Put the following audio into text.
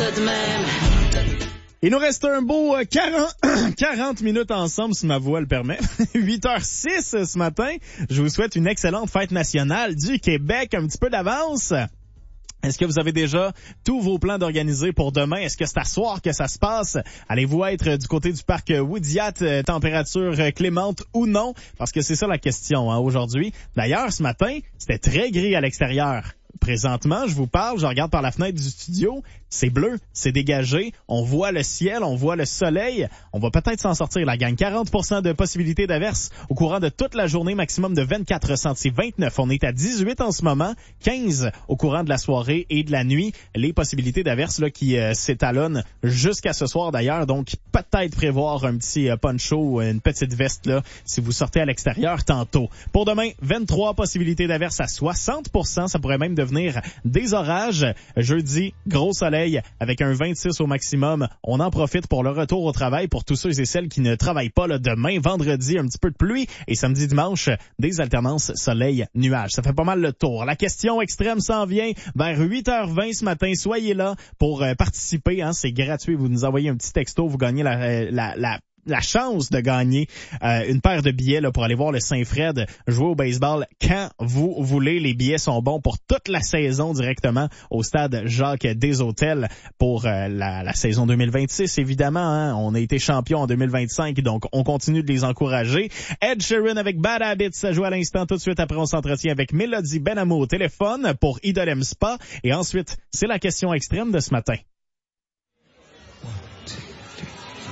de même. Il nous reste un beau 40 minutes ensemble, si ma voix le permet. 8h06 ce matin. Je vous souhaite une excellente fête nationale du Québec, un petit peu d'avance. Est-ce que vous avez déjà tous vos plans d'organiser pour demain? Est-ce que c'est à soir que ça se passe? Allez-vous être du côté du parc Woodyat, température clémente ou non? Parce que c'est ça la question aujourd'hui. D'ailleurs, ce matin, c'était très gris à l'extérieur. Présentement, je vous parle, je regarde par la fenêtre du studio, c'est bleu, c'est dégagé, on voit le ciel, on voit le soleil, on va peut-être s'en sortir la gang. 40% de possibilité d'averse au courant de toute la journée, maximum de 24 ressentis, 29. On est à 18 en ce moment, 15 au courant de la soirée et de la nuit. Les possibilités d'averse là qui s'étalonnent jusqu'à ce soir d'ailleurs, donc peut-être prévoir un petit poncho, une petite veste là si vous sortez à l'extérieur tantôt. Pour demain, 23 possibilités d'averse à 60%, ça pourrait même devenir des orages. Jeudi, gros soleil avec un 26 au maximum. On en profite pour le retour au travail pour tous ceux et celles qui ne travaillent pas là, demain, vendredi, un petit peu de pluie et samedi, dimanche, des alternances soleil-nuage. Ça fait pas mal le tour. La question extrême s'en vient vers 8h20 ce matin. Soyez là pour participer. C'est gratuit. Vous nous envoyez un petit texto. Vous gagnez la chance de gagner une paire de billets là, pour aller voir le Saint-Fred jouer au baseball quand vous voulez. Les billets sont bons pour toute la saison directement au stade Jacques des Hôtels pour la saison 2026. Évidemment, on a été champion en 2025, donc on continue de les encourager. Ed Sheeran avec Bad Habits, ça joue à l'instant. Tout de suite après, on s'entretient avec Mélodie Benamou au téléphone pour Idolem Spa. Et ensuite, c'est la question extrême de ce matin.